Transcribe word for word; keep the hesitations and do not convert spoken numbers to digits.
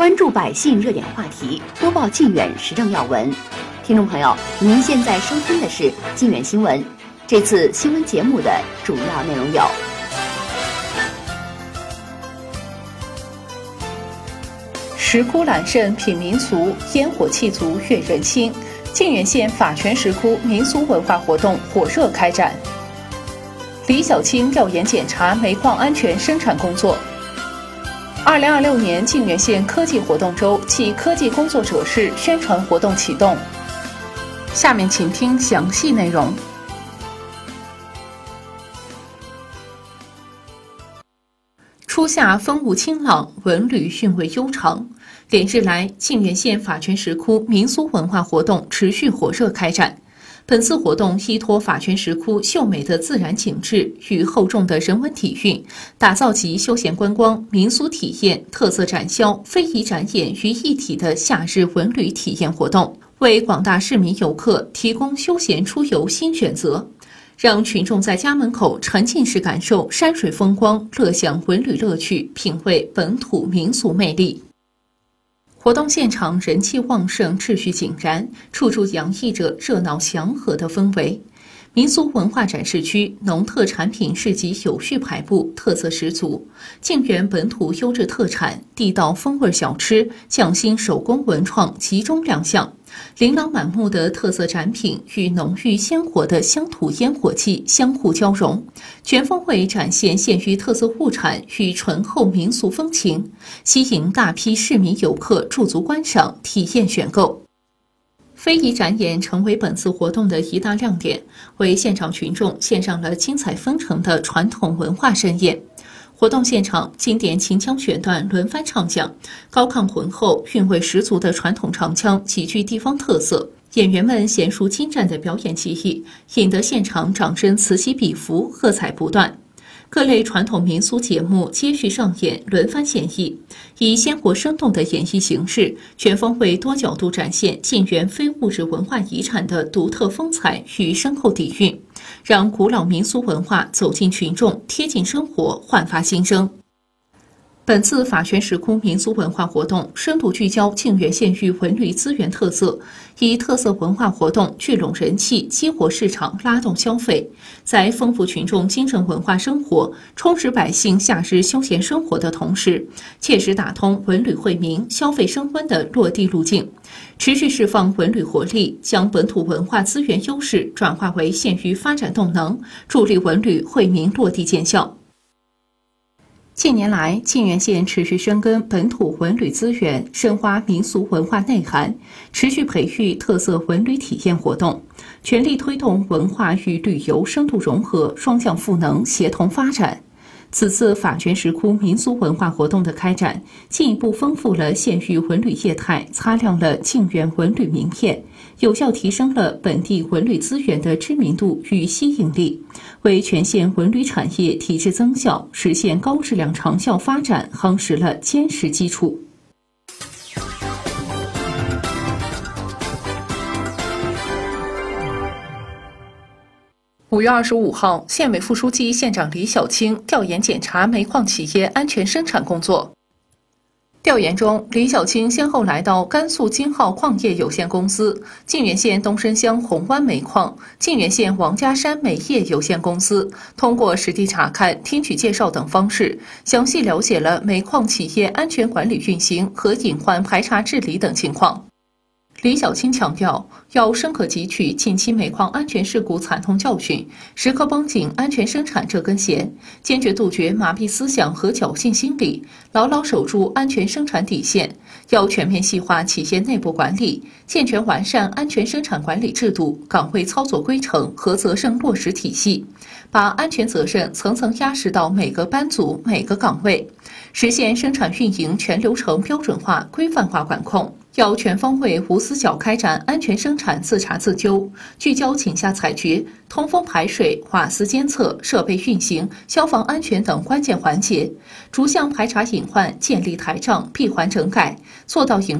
关注百姓热点话题，播报靖远时政要闻。听众朋友，您现在收听的是靖远新闻。这次新闻节目的主要内容有： 石窟揽胜品民俗，烟火气足悦人心。靖远县法泉石窟民俗文化活动火热开展。李小青调研检查煤矿安全生产工作。二零二六年靖远县科技活动周暨科技工作者日宣传活动启动。下面请听详细内容。初夏风物清朗，文旅韵味悠长。连日来，靖远县法泉石窟民俗文化活动持续火热开展。本次活动依托法泉石窟秀美的自然景致与厚重的人文底蕴，打造集休闲观光、民俗体验、特色展销、非遗展演于一体的夏日文旅体验活动，为广大市民游客提供休闲出游新选择，让群众在家门口沉浸式感受山水风光，乐享文旅乐趣，品味本土民俗魅力。活动现场人气旺盛，秩序井然，处处洋溢着热闹祥和的氛围。民俗文化展示区农特产品市集有序排布，特色十足。靖远本土优质特产、地道风味小吃、匠心手工文创集中亮相。琳琅满目的特色展品与浓郁鲜活的乡土烟火气相互交融，全方位展现县域特色物产与醇厚民俗风情，吸引大批市民游客驻足观赏、体验选购。非遗展演成为本次活动的一大亮点，为现场群众献上了精彩纷呈的传统文化盛宴。活动现场，经典秦腔选段轮番唱讲，高亢浑厚、韵味十足的传统长腔极具地方特色。演员们娴熟精湛的表演技艺，引得现场掌声此起彼伏，喝彩不断。各类传统民俗节目接续上演，轮番献艺，以鲜活生动的演绎形式，全方位多角度展现靖远非物质文化遗产的独特风采与深厚底蕴，让古老民俗文化走进群众，贴近生活，焕发新生。本次法泉石窟民俗文化活动深度聚焦靖远县域文旅资源特色，以特色文化活动聚拢人气，激活市场，拉动消费，在丰富群众精神文化生活、充实百姓夏日休闲生活的同时，切实打通文旅惠民、消费升温的落地路径，持续释放文旅活力，将本土文化资源优势转化为县域发展动能，助力文旅惠民落地见效。近年来，靖远县持续深耕本土文旅资源，深挖民俗文化内涵，持续培育特色文旅体验活动，全力推动文化与旅游深度融合、双向赋能、协同发展。此次法泉石窟民俗文化活动的开展，进一步丰富了县域文旅业态，擦亮了靖远文旅名片，有效提升了本地文旅资源的知名度与吸引力，为全县文旅产业提质增效、实现高质量长效发展夯实了坚实基础。五月二十五号，县委副书记、县长李小青调研检查煤矿企业安全生产工作。调研中，李小青先后来到甘肃金浩矿业有限公司、靖远县东深乡红湾煤矿、靖远县王家山煤业有限公司，通过实地查看、听取介绍等方式，详细了解了煤矿企业安全管理运行和隐患排查治理等情况。李小青强调，要深刻汲取近期煤矿安全事故惨痛教训，时刻绷紧安全生产这根弦，坚决杜绝麻痹思想和侥幸心理，牢牢守住安全生产底线。要全面细化企业内部管理，健全完善安全生产管理制度、岗位操作规程和责任落实体系，把安全责任层层压实到每个班组、每个岗位，实现生产运营全流程标准化、规范化管控。要全方位无死角开展安全生产自查自纠，聚焦井下采掘、通风排水、瓦斯监测、设备运行、消防安全等关键环节，逐项排查隐患，建立台账，闭环整改，做到营